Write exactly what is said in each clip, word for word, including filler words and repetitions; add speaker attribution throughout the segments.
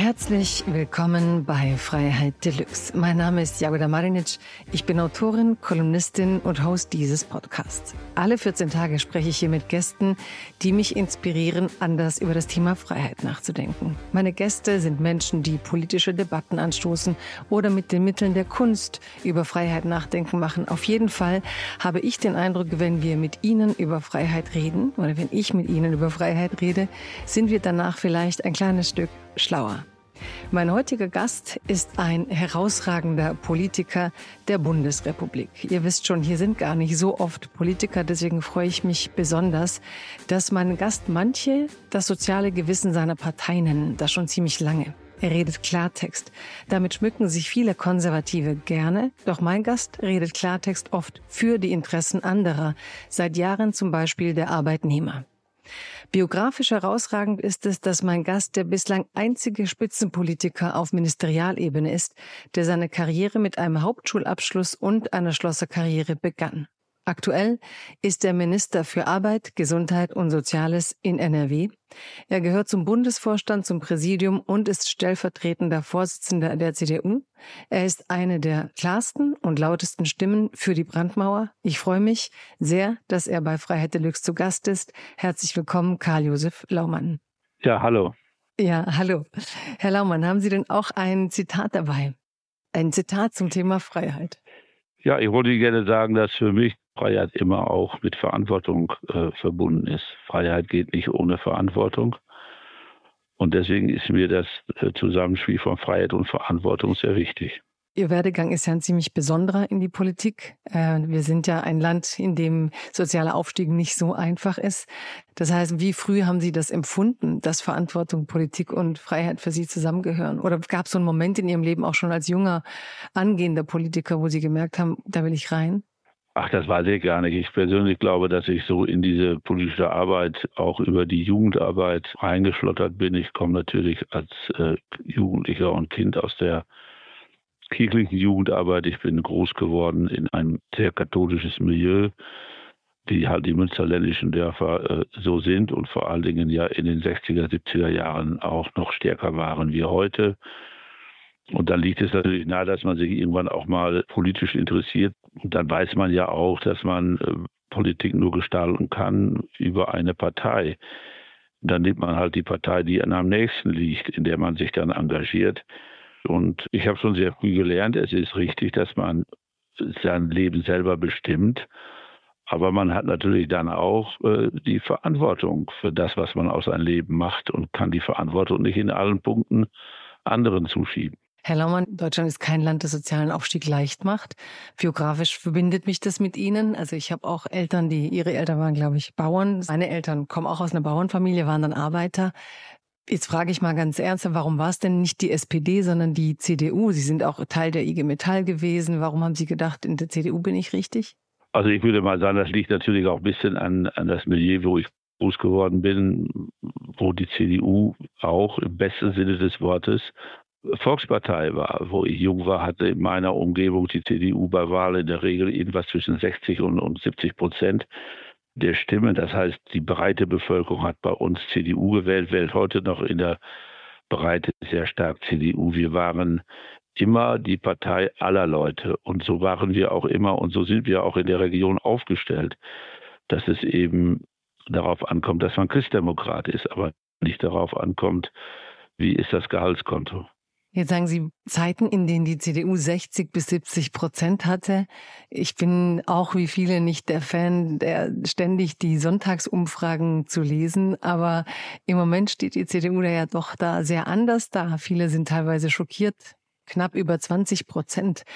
Speaker 1: Herzlich willkommen bei Freiheit Deluxe. Mein Name ist Jagoda Marinic. Ich bin Autorin, Kolumnistin und Host dieses Podcasts. Alle vierzehn Tage spreche ich hier mit Gästen, die mich inspirieren, anders über das Thema Freiheit nachzudenken. Meine Gäste sind Menschen, die politische Debatten anstoßen oder mit den Mitteln der Kunst über Freiheit nachdenken machen. Auf jeden Fall habe ich den Eindruck, wenn wir mit ihnen über Freiheit reden oder wenn ich mit ihnen über Freiheit rede, sind wir danach vielleicht ein kleines Stück schlauer. Mein heutiger Gast ist ein herausragender Politiker der Bundesrepublik. Ihr wisst schon, hier sind gar nicht so oft Politiker, deswegen freue ich mich besonders, dass mein Gast manche das soziale Gewissen seiner Partei nennen, das schon ziemlich lange. Er redet Klartext. Damit schmücken sich viele Konservative gerne, doch mein Gast redet Klartext oft für die Interessen anderer, seit Jahren zum Beispiel der Arbeitnehmer. Biografisch herausragend ist es, dass mein Gast der bislang einzige Spitzenpolitiker auf Ministerialebene ist, der seine Karriere mit einem Hauptschulabschluss und einer Schlosserkarriere begann. Aktuell ist er Minister für Arbeit, Gesundheit und Soziales in N R W. Er gehört zum Bundesvorstand, zum Präsidium und ist stellvertretender Vorsitzender der C D U. Er ist eine der klarsten und lautesten Stimmen für die Brandmauer. Ich freue mich sehr, dass er bei Freiheit Deluxe zu Gast ist. Herzlich willkommen, Karl-Josef Laumann.
Speaker 2: Ja, hallo.
Speaker 1: Ja, hallo. Herr Laumann, haben Sie denn auch ein Zitat dabei? Ein Zitat zum Thema Freiheit.
Speaker 2: Ja, ich wollte gerne sagen, dass für mich Freiheit immer auch mit Verantwortung äh, verbunden ist. Freiheit geht nicht ohne Verantwortung. Und deswegen ist mir das äh, Zusammenspiel von Freiheit und Verantwortung sehr wichtig.
Speaker 1: Ihr Werdegang ist ja ein ziemlich besonderer in die Politik. Äh, wir sind ja ein Land, in dem sozialer Aufstieg nicht so einfach ist. Das heißt, wie früh haben Sie das empfunden, dass Verantwortung, Politik und Freiheit für Sie zusammengehören? Oder gab es so einen Moment in Ihrem Leben auch schon als junger, angehender Politiker, wo Sie gemerkt haben, da will ich rein?
Speaker 2: Ach, das weiß ich gar nicht. Ich persönlich glaube, dass ich so in diese politische Arbeit auch über die Jugendarbeit reingeschlottert bin. Ich komme natürlich als äh, Jugendlicher und Kind aus der kirchlichen Jugendarbeit. Ich bin groß geworden in ein sehr katholisches Milieu, die halt die münsterländischen Dörfer äh, so sind und vor allen Dingen ja in den sechziger, siebziger Jahren auch noch stärker waren wie heute. Und dann liegt es natürlich nahe, dass man sich irgendwann auch mal politisch interessiert. Und dann weiß man ja auch, dass man äh, Politik nur gestalten kann über eine Partei. Dann nimmt man halt die Partei, die einem am nächsten liegt, in der man sich dann engagiert. Und ich habe schon sehr früh gelernt, es ist richtig, dass man sein Leben selber bestimmt. Aber man hat natürlich dann auch äh, die Verantwortung für das, was man aus seinem Leben macht und kann die Verantwortung nicht in allen Punkten anderen zuschieben.
Speaker 1: Herr Laumann, Deutschland ist kein Land, das sozialen Aufstieg leicht macht. Biografisch verbindet mich das mit Ihnen. Also ich habe auch Eltern, die, Ihre Eltern waren, glaube ich, Bauern. Meine Eltern kommen auch aus einer Bauernfamilie, waren dann Arbeiter. Jetzt frage ich mal ganz ernst, warum war es denn nicht die S P D, sondern die C D U? Sie sind auch Teil der I G Metall gewesen. Warum haben Sie gedacht, in der C D U bin ich richtig?
Speaker 2: Also ich würde mal sagen, das liegt natürlich auch ein bisschen an, an das Milieu, wo ich groß geworden bin, wo die C D U auch im besten Sinne des Wortes Volkspartei war. Wo ich jung war, hatte in meiner Umgebung die C D U bei Wahlen in der Regel irgendwas zwischen sechzig und, und siebzig Prozent der Stimmen. Das heißt, die breite Bevölkerung hat bei uns C D U gewählt, wählt heute noch in der Breite sehr stark C D U. Wir waren immer die Partei aller Leute und so waren wir auch immer und so sind wir auch in der Region aufgestellt, dass es eben darauf ankommt, dass man Christdemokrat ist, aber nicht darauf ankommt, wie ist das Gehaltskonto.
Speaker 1: Jetzt sagen Sie Zeiten, in denen die C D U sechzig bis siebzig Prozent hatte. Ich bin auch wie viele nicht der Fan, der ständig die Sonntagsumfragen zu lesen. Aber im Moment steht die C D U da ja doch da sehr anders da. Viele sind teilweise schockiert. Knapp über zwanzig Prozent.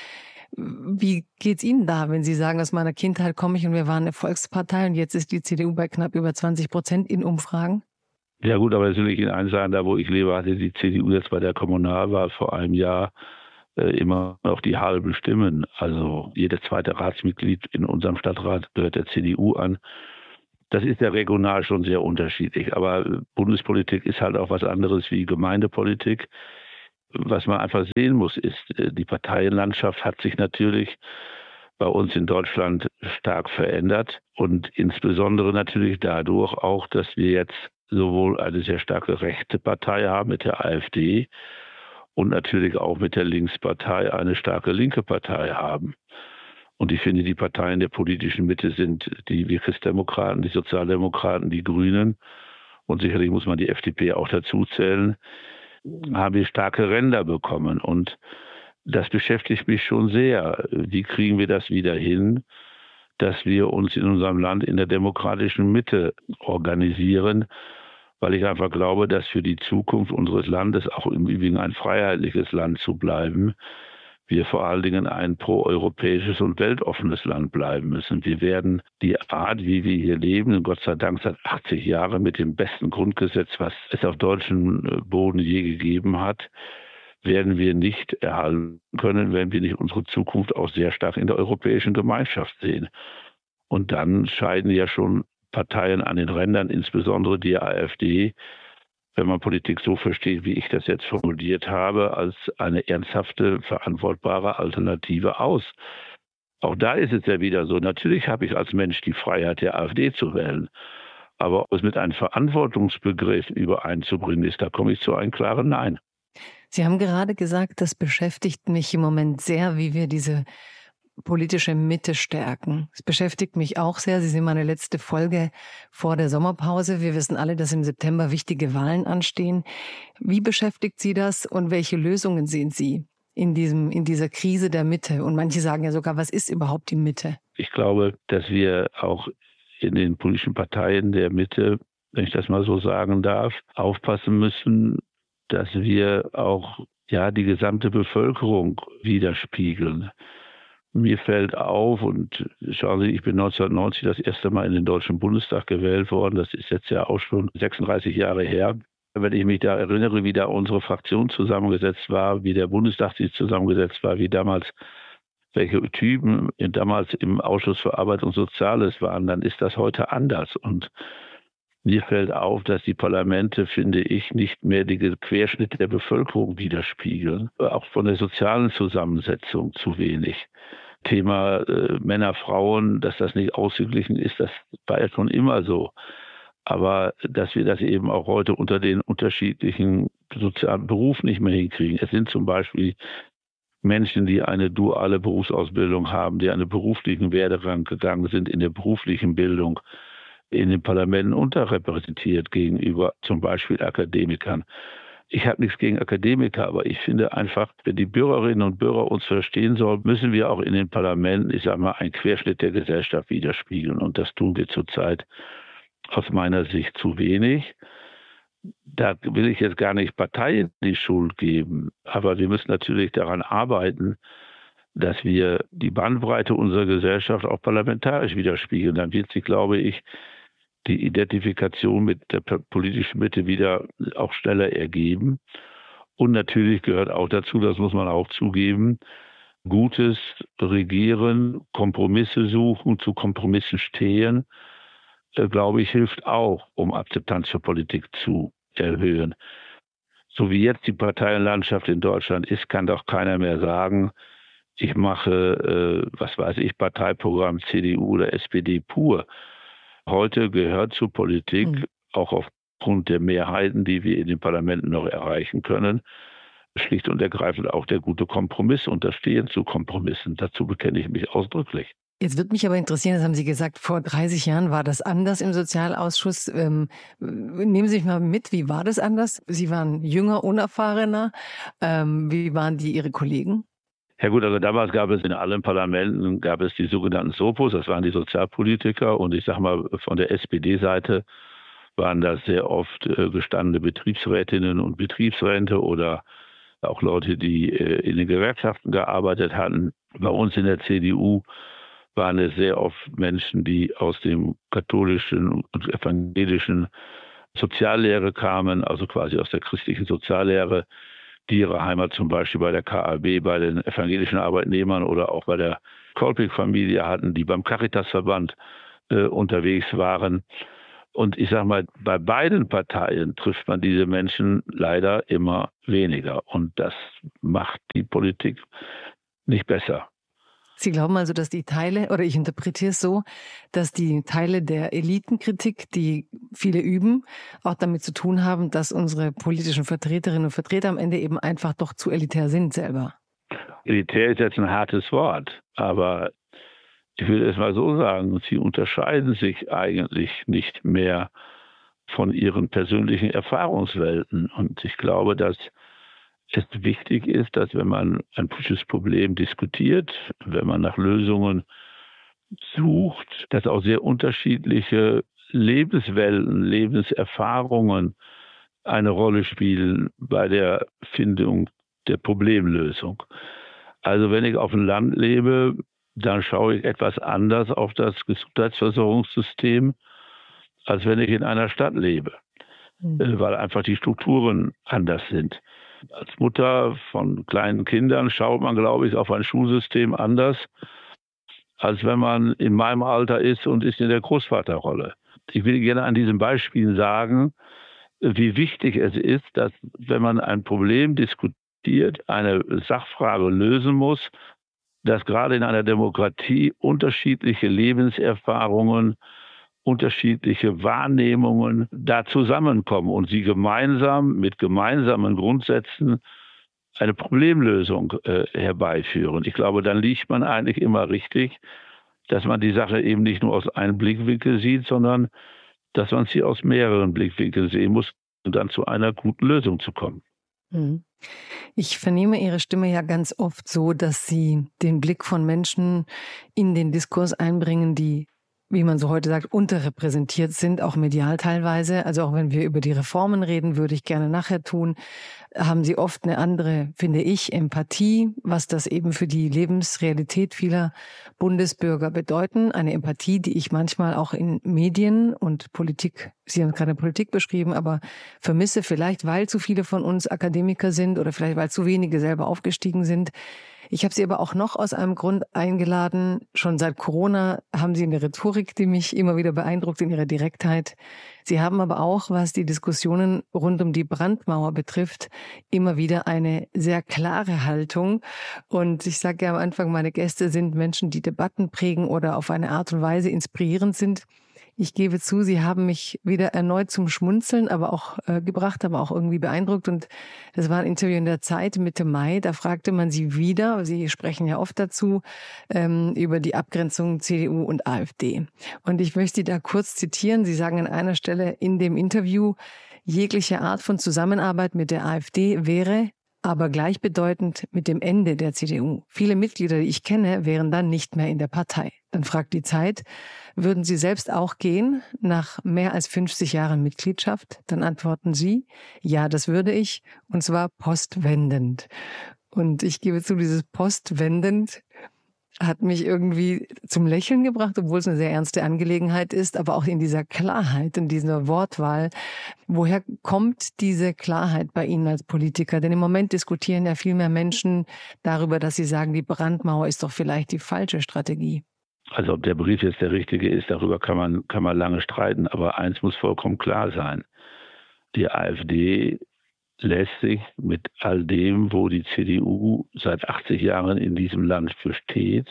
Speaker 1: Wie geht's Ihnen da, wenn Sie sagen, aus meiner Kindheit komme ich und wir waren eine Volkspartei und jetzt ist die C D U bei knapp über zwanzig Prozent in Umfragen?
Speaker 2: Ja gut, aber jetzt will ich Ihnen eins sagen, da wo ich lebe, hatte die C D U jetzt bei der Kommunalwahl vor einem Jahr äh, immer noch die halben Stimmen. Also jedes zweite Ratsmitglied in unserem Stadtrat gehört der C D U an. Das ist ja regional schon sehr unterschiedlich. Aber Bundespolitik ist halt auch was anderes wie Gemeindepolitik. Was man einfach sehen muss, ist, die Parteienlandschaft hat sich natürlich bei uns in Deutschland stark verändert und insbesondere natürlich dadurch auch, dass wir jetzt sowohl eine sehr starke rechte Partei haben mit der AfD und natürlich auch mit der Linkspartei eine starke linke Partei haben. Und ich finde, die Parteien der politischen Mitte sind die wir Christdemokraten, die Sozialdemokraten, die Grünen und sicherlich muss man die F D P auch dazu zählen, haben wir starke Ränder bekommen. Und das beschäftigt mich schon sehr. Wie kriegen wir das wieder hin, dass wir uns in unserem Land in der demokratischen Mitte organisieren? Weil ich einfach glaube, dass für die Zukunft unseres Landes, auch im Übrigen ein freiheitliches Land zu bleiben, wir vor allen Dingen ein proeuropäisches und weltoffenes Land bleiben müssen. Wir werden die Art, wie wir hier leben, Gott sei Dank seit achtzig Jahren mit dem besten Grundgesetz, was es auf deutschem Boden je gegeben hat, werden wir nicht erhalten können, wenn wir nicht unsere Zukunft auch sehr stark in der europäischen Gemeinschaft sehen. Und dann scheiden ja schon Parteien an den Rändern, insbesondere die AfD, wenn man Politik so versteht, wie ich das jetzt formuliert habe, als eine ernsthafte, verantwortbare Alternative aus. Auch da ist es ja wieder so, natürlich habe ich als Mensch die Freiheit, der AfD zu wählen. Aber ob es mit einem Verantwortungsbegriff übereinzubringen ist, da komme ich zu einem klaren Nein.
Speaker 1: Sie haben gerade gesagt, das beschäftigt mich im Moment sehr, wie wir diese politische Mitte stärken. Es beschäftigt mich auch sehr. Sie sind meine letzte Folge vor der Sommerpause. Wir wissen alle, dass im September wichtige Wahlen anstehen. Wie beschäftigt Sie das und welche Lösungen sehen Sie in diesem, in dieser Krise der Mitte? Und manche sagen ja sogar, was ist überhaupt die Mitte?
Speaker 2: Ich glaube, dass wir auch in den politischen Parteien der Mitte, wenn ich das mal so sagen darf, aufpassen müssen, dass wir auch ja die gesamte Bevölkerung widerspiegeln. Mir fällt auf, und schauen Sie, ich bin neunzehnhundertneunzig das erste Mal in den Deutschen Bundestag gewählt worden. Das ist jetzt ja auch schon sechsunddreißig Jahre her. Wenn ich mich da erinnere, wie da unsere Fraktion zusammengesetzt war, wie der Bundestag sich zusammengesetzt war, wie damals, welche Typen damals im Ausschuss für Arbeit und Soziales waren, dann ist das heute anders. Und mir fällt auf, dass die Parlamente, finde ich, nicht mehr den Querschnitt der Bevölkerung widerspiegeln. Auch von der sozialen Zusammensetzung zu wenig. Thema äh, Männer, Frauen, dass das nicht ausgeglichen ist, das war ja schon immer so. Aber dass wir das eben auch heute unter den unterschiedlichen sozialen Berufen nicht mehr hinkriegen. Es sind zum Beispiel Menschen, die eine duale Berufsausbildung haben, die einen beruflichen Werdegang gegangen sind in der beruflichen Bildung, in den Parlamenten unterrepräsentiert gegenüber zum Beispiel Akademikern. Ich habe nichts gegen Akademiker, aber ich finde einfach, wenn die Bürgerinnen und Bürger uns verstehen sollen, müssen wir auch in den Parlamenten, ich sage mal, einen Querschnitt der Gesellschaft widerspiegeln. Und das tun wir zurzeit aus meiner Sicht zu wenig. Da will ich jetzt gar nicht Parteien die Schuld geben, aber wir müssen natürlich daran arbeiten, dass wir die Bandbreite unserer Gesellschaft auch parlamentarisch widerspiegeln. Dann wird sich, glaube ich, die Identifikation mit der politischen Mitte wieder auch schneller ergeben. Und natürlich gehört auch dazu, das muss man auch zugeben, gutes Regieren, Kompromisse suchen, zu Kompromissen stehen, äh, glaube ich, hilft auch, um Akzeptanz für Politik zu erhöhen. So wie jetzt die Parteienlandschaft in Deutschland ist, kann doch keiner mehr sagen, ich mache, äh, was weiß ich, Parteiprogramm C D U oder S P D pur. Heute gehört zur Politik, mhm. auch aufgrund der Mehrheiten, die wir in den Parlamenten noch erreichen können, schlicht und ergreifend auch der gute Kompromiss und das Stehen zu Kompromissen. Dazu bekenne ich mich ausdrücklich.
Speaker 1: Jetzt würde mich aber interessieren, das haben Sie gesagt, vor dreißig Jahren war das anders im Sozialausschuss. Ähm, nehmen Sie mich mal mit, wie war das anders? Sie waren jünger, unerfahrener. Ähm, wie waren die Ihre Kollegen?
Speaker 2: Ja gut, also damals gab es in allen Parlamenten, gab es die sogenannten Sopos, das waren die Sozialpolitiker. Und ich sage mal, von der S P D-Seite waren das sehr oft äh, gestandene Betriebsrätinnen und Betriebsräte oder auch Leute, die äh, in den Gewerkschaften gearbeitet hatten. Bei uns in der C D U waren es sehr oft Menschen, die aus dem katholischen und evangelischen Soziallehre kamen, also quasi aus der christlichen Soziallehre, die ihre Heimat zum Beispiel bei der K A B, bei den evangelischen Arbeitnehmern oder auch bei der Kolping-Familie hatten, die beim Caritasverband äh, unterwegs waren. Und ich sage mal, bei beiden Parteien trifft man diese Menschen leider immer weniger. Und das macht die Politik nicht besser.
Speaker 1: Sie glauben also, dass die Teile, oder ich interpretiere es so, dass die Teile der Elitenkritik, die viele üben, auch damit zu tun haben, dass unsere politischen Vertreterinnen und Vertreter am Ende eben einfach doch zu elitär sind selber.
Speaker 2: Elitär ist jetzt ein hartes Wort, aber ich will es mal so sagen, sie unterscheiden sich eigentlich nicht mehr von ihren persönlichen Erfahrungswelten. Und ich glaube, dass es wichtig ist, dass wenn man ein politisches Problem diskutiert, wenn man nach Lösungen sucht, dass auch sehr unterschiedliche Lebenswelten, Lebenserfahrungen eine Rolle spielen bei der Findung der Problemlösung. Also wenn ich auf dem Land lebe, dann schaue ich etwas anders auf das Gesundheitsversorgungssystem, als wenn ich in einer Stadt lebe, mhm. weil einfach die Strukturen anders sind. Als Mutter von kleinen Kindern schaut man, glaube ich, auf ein Schulsystem anders, als wenn man in meinem Alter ist und ist in der Großvaterrolle. Ich will gerne an diesem Beispiel sagen, wie wichtig es ist, dass, wenn man ein Problem diskutiert, eine Sachfrage lösen muss, dass gerade in einer Demokratie unterschiedliche Lebenserfahrungen, unterschiedliche Wahrnehmungen da zusammenkommen und sie gemeinsam mit gemeinsamen Grundsätzen eine Problemlösung äh, herbeiführen. Ich glaube, dann liegt man eigentlich immer richtig, dass man die Sache eben nicht nur aus einem Blickwinkel sieht, sondern dass man sie aus mehreren Blickwinkeln sehen muss, um dann zu einer guten Lösung zu kommen.
Speaker 1: Ich vernehme Ihre Stimme ja ganz oft so, dass Sie den Blick von Menschen in den Diskurs einbringen, die, wie man so heute sagt, unterrepräsentiert sind, auch medial teilweise. Also auch wenn wir über die Reformen reden, würde ich gerne nachher tun, haben Sie oft eine andere, finde ich, Empathie, was das eben für die Lebensrealität vieler Bundesbürger bedeuten. Eine Empathie, die ich manchmal auch in Medien und Politik, Sie haben gerade Politik beschrieben, aber vermisse vielleicht, weil zu viele von uns Akademiker sind oder vielleicht, weil zu wenige selber aufgestiegen sind. Ich habe Sie aber auch noch aus einem Grund eingeladen. Schon seit Corona haben Sie eine Rhetorik, die mich immer wieder beeindruckt in ihrer Direktheit. Sie haben aber auch, was die Diskussionen rund um die Brandmauer betrifft, immer wieder eine sehr klare Haltung. Und ich sage ja am Anfang, meine Gäste sind Menschen, die Debatten prägen oder auf eine Art und Weise inspirierend sind. Ich gebe zu, Sie haben mich wieder erneut zum Schmunzeln aber auch äh, gebracht, aber auch irgendwie beeindruckt. Und das war ein Interview in der Zeit Mitte Mai. Da fragte man Sie wieder, Sie sprechen ja oft dazu, ähm, über die Abgrenzung C D U und AfD. Und ich möchte Sie da kurz zitieren. Sie sagen an einer Stelle in dem Interview, jegliche Art von Zusammenarbeit mit der AfD wäre aber gleichbedeutend mit dem Ende der C D U. Viele Mitglieder, die ich kenne, wären dann nicht mehr in der Partei. Dann fragt die Zeit, würden Sie selbst auch gehen nach mehr als fünfzig Jahren Mitgliedschaft? Dann antworten Sie, ja, das würde ich, und zwar postwendend. Und ich gebe zu, dieses postwendend hat mich irgendwie zum Lächeln gebracht, obwohl es eine sehr ernste Angelegenheit ist, aber auch in dieser Klarheit, in dieser Wortwahl. Woher kommt diese Klarheit bei Ihnen als Politiker? Denn im Moment diskutieren ja viel mehr Menschen darüber, dass sie sagen, die Brandmauer ist doch vielleicht die falsche Strategie.
Speaker 2: Also ob der Brief jetzt der richtige ist, darüber kann man, kann man lange streiten, aber eins muss vollkommen klar sein. Die AfD lässt sich mit all dem, wo die C D U seit achtzig Jahren in diesem Land für steht,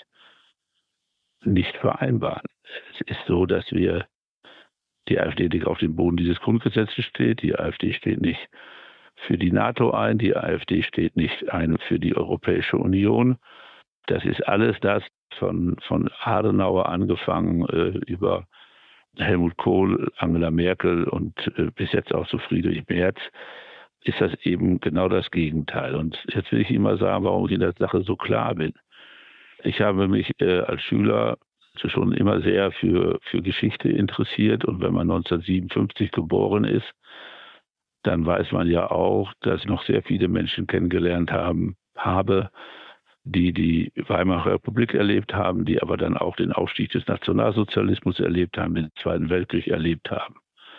Speaker 2: nicht vereinbaren. Es ist so, dass wir, die AfD nicht auf dem Boden dieses Grundgesetzes steht, die AfD steht nicht für die NATO ein, die AfD steht nicht ein für die Europäische Union. Das ist alles das von, von Adenauer angefangen äh, über Helmut Kohl, Angela Merkel und äh, bis jetzt auch zu Friedrich Merz, ist das eben genau das Gegenteil. Und jetzt will ich Ihnen mal sagen, warum ich in der Sache so klar bin. Ich habe mich äh, als Schüler schon immer sehr für, für Geschichte interessiert. Und wenn man neunzehnhundertsiebenundfünfzig geboren ist, dann weiß man ja auch, dass ich noch sehr viele Menschen kennengelernt haben, habe, die die Weimarer Republik erlebt haben, die aber dann auch den Aufstieg des Nationalsozialismus erlebt haben, den Zweiten Weltkrieg erlebt haben.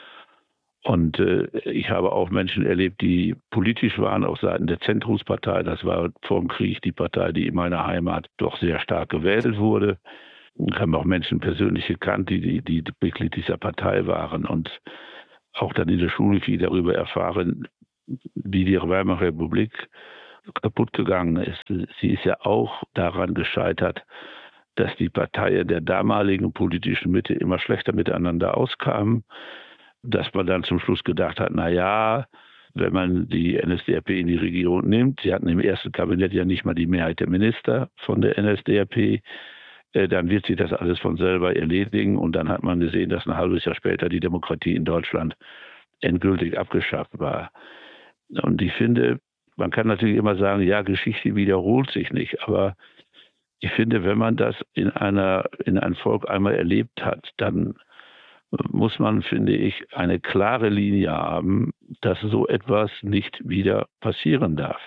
Speaker 2: Und äh, ich habe auch Menschen erlebt, die politisch waren auf Seiten der Zentrumspartei. Das war vor dem Krieg die Partei, die in meiner Heimat doch sehr stark gewählt wurde. Ich habe auch Menschen persönlich gekannt, die, die, die Mitglied dieser Partei waren und auch dann in der Schule viel darüber erfahren, wie die Weimarer Republik kaputt gegangen ist. Sie ist ja auch daran gescheitert, dass die Parteien der damaligen politischen Mitte immer schlechter miteinander auskamen, dass man dann zum Schluss gedacht hat, na ja, wenn man die N S D A P in die Regierung nimmt, sie hatten im ersten Kabinett ja nicht mal die Mehrheit der Minister von der N S D A P, äh, dann wird sich das alles von selber erledigen. Und dann hat man gesehen, dass ein halbes Jahr später die Demokratie in Deutschland endgültig abgeschafft war. Und ich finde, man kann natürlich immer sagen, ja, Geschichte wiederholt sich nicht, aber ich finde, wenn man das in einer, in einem Volk einmal erlebt hat, dann muss man, finde ich, eine klare Linie haben, dass so etwas nicht wieder passieren darf.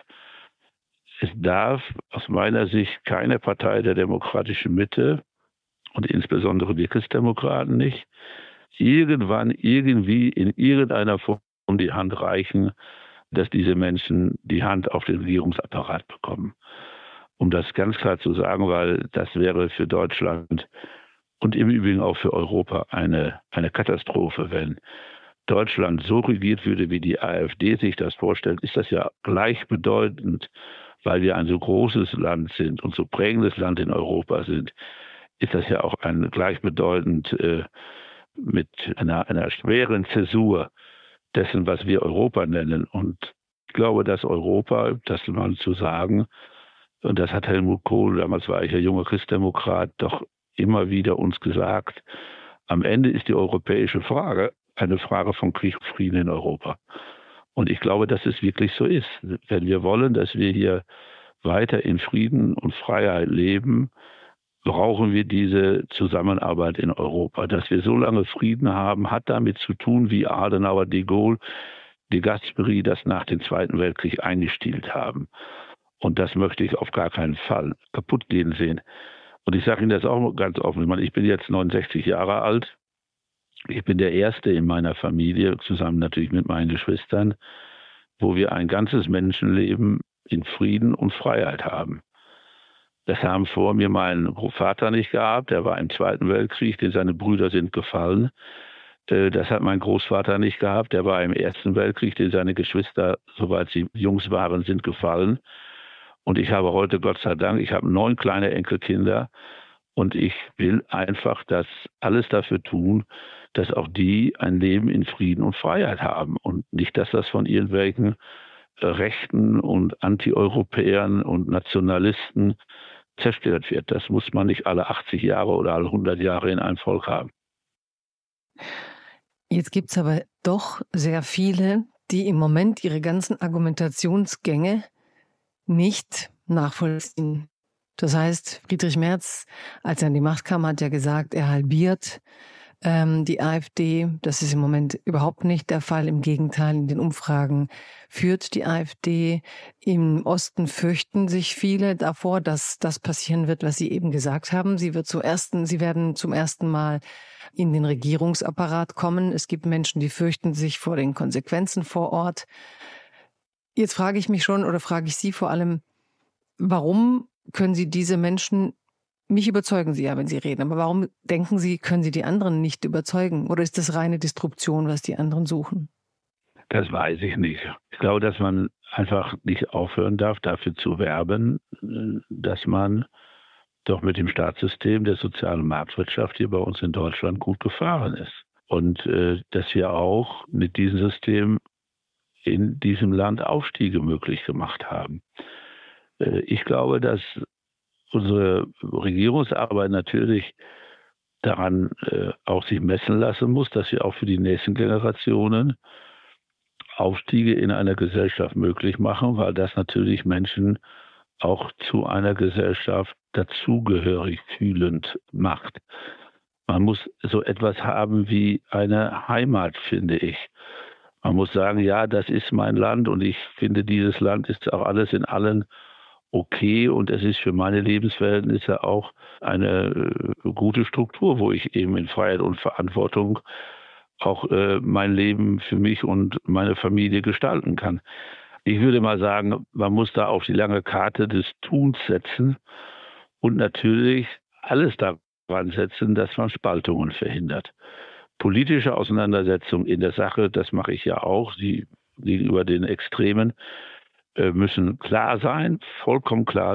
Speaker 2: Es darf aus meiner Sicht keine Partei der demokratischen Mitte und insbesondere die Christdemokraten nicht irgendwann irgendwie in irgendeiner Form die Hand reichen, dass diese Menschen die Hand auf den Regierungsapparat bekommen. Um das ganz klar zu sagen, weil das wäre für Deutschland und im Übrigen auch für Europa eine, eine Katastrophe. Wenn Deutschland so regiert würde, wie die AfD sich das vorstellt, ist das ja gleichbedeutend, weil wir ein so großes Land sind und so prägendes Land in Europa sind, ist das ja auch ein gleichbedeutend äh, mit einer, einer schweren Zäsur dessen, was wir Europa nennen. Und ich glaube, dass Europa, das mal zu sagen, und das hat Helmut Kohl, damals war ich ja junger Christdemokrat, doch immer wieder uns gesagt, am Ende ist die europäische Frage eine Frage von Krieg und Frieden in Europa. Und ich glaube, dass es wirklich so ist. Wenn wir wollen, dass wir hier weiter in Frieden und Freiheit leben, brauchen wir diese Zusammenarbeit in Europa. Dass wir so lange Frieden haben, hat damit zu tun, wie Adenauer, de Gaulle, de Gasperi das nach dem Zweiten Weltkrieg eingestielt haben. Und das möchte ich auf gar keinen Fall kaputt gehen sehen. Und ich sage Ihnen das auch ganz offen. Ich meine, ich bin jetzt neunundsechzig Jahre alt. Ich bin der Erste in meiner Familie, zusammen natürlich mit meinen Geschwistern, wo wir ein ganzes Menschenleben in Frieden und Freiheit haben. Das haben vor mir mein Vater nicht gehabt. Der war im Zweiten Weltkrieg, denn seine Brüder sind gefallen. Das hat mein Großvater nicht gehabt. Der war im Ersten Weltkrieg, denn seine Geschwister, soweit sie Jungs waren, sind gefallen. Und ich habe heute, Gott sei Dank, ich habe neun kleine Enkelkinder. Und ich will einfach das alles dafür tun, dass auch die ein Leben in Frieden und Freiheit haben. Und nicht, dass das von irgendwelchen Rechten und Antieuropäern und Nationalisten zerstört wird. Das muss man nicht alle achtzig Jahre oder alle hundert Jahre in einem Volk haben.
Speaker 1: Jetzt gibt es aber doch sehr viele, die im Moment ihre ganzen Argumentationsgänge nicht nachvollziehen. Das heißt, Friedrich Merz, als er an die Macht kam, hat ja gesagt, er halbiert ähm, die AfD. Das ist im Moment überhaupt nicht der Fall. Im Gegenteil, in den Umfragen führt die AfD. Im Osten fürchten sich viele davor, dass das passieren wird, was Sie eben gesagt haben. Sie wird zum ersten, sie werden zum ersten Mal in den Regierungsapparat kommen. Es gibt Menschen, die fürchten sich vor den Konsequenzen vor Ort. Jetzt frage ich mich schon, oder frage ich Sie vor allem, warum können Sie diese Menschen, mich überzeugen Sie ja, wenn Sie reden, aber warum denken Sie, können Sie die anderen nicht überzeugen? Oder ist das reine Destruktion, was die anderen suchen?
Speaker 2: Das weiß ich nicht. Ich glaube, dass man einfach nicht aufhören darf, dafür zu werben, dass man doch mit dem Staatssystem der sozialen Marktwirtschaft hier bei uns in Deutschland gut gefahren ist. Und äh, dass wir auch mit diesem System in diesem Land Aufstiege möglich gemacht haben. Äh, ich glaube, dass unsere Regierungsarbeit natürlich daran äh, auch sich messen lassen muss, dass wir auch für die nächsten Generationen Aufstiege in einer Gesellschaft möglich machen, weil das natürlich Menschen auch zu einer Gesellschaft dazugehörig fühlend macht. Man muss so etwas haben wie eine Heimat, finde ich. Man muss sagen, ja, das ist mein Land und ich finde, dieses Land ist auch alles in allem okay und es ist für meine Lebensverhältnisse auch eine äh, gute Struktur, wo ich eben in Freiheit und Verantwortung auch äh, mein Leben für mich und meine Familie gestalten kann. Ich würde mal sagen, man muss da auf die lange Karte des Tuns setzen und natürlich alles daran setzen, dass man Spaltungen verhindert. Politische Auseinandersetzungen in der Sache, das mache ich ja auch, die gegenüber den Extremen, äh, müssen klar sein, vollkommen klar